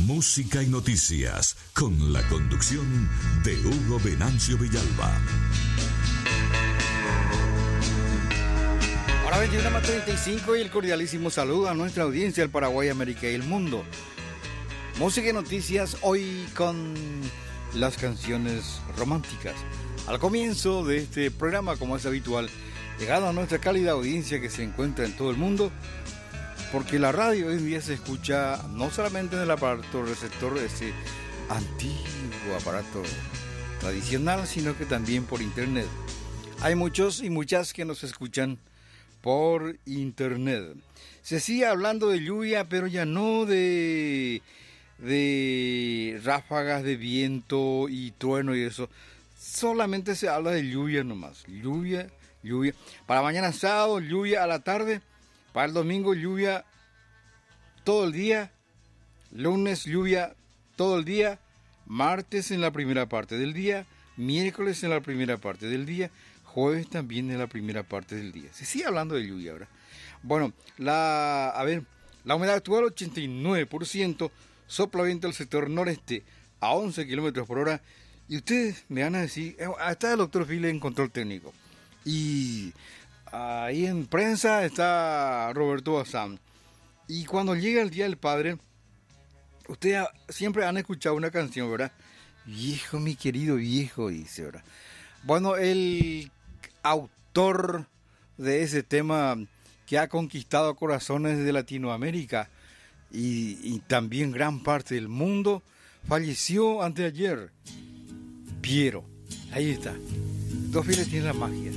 Música y noticias, con la conducción de Hugo Venancio Villalba. Ahora 21:35 y el cordialísimo saludo a nuestra audiencia del Paraguay, América y el mundo. Música y noticias hoy con las canciones románticas. Al comienzo de este programa, como es habitual, llegado a nuestra cálida audiencia que se encuentra en todo el mundo, porque la radio hoy en día se escucha no solamente en el aparato receptor, ese antiguo aparato tradicional, sino que también por internet. Hay muchos y muchas que nos escuchan por internet. Se sigue hablando de lluvia, pero ya no de ráfagas de viento y trueno y eso. Solamente se habla de lluvia nomás. Lluvia. Para mañana sábado, lluvia a la tarde. Para el domingo, lluvia todo el día. Lunes, lluvia todo el día. Martes en la primera parte del día. Miércoles en la primera parte del día. Jueves también en la primera parte del día. Se sigue hablando de lluvia ahora. Bueno, la humedad actual 89%. Sopla viento del sector noreste a 11 kilómetros por hora. Y ustedes me van a decir, está el doctor File en control técnico. Y ahí en prensa está Roberto Bazán. Y cuando llega el Día del Padre, ustedes siempre han escuchado una canción, ¿verdad? Viejo, mi querido viejo, dice, ¿verdad? Bueno, el autor de ese tema que ha conquistado corazones de Latinoamérica y también gran parte del mundo, falleció anteayer. Piero, ahí está. Dos Fieles tiene la magia.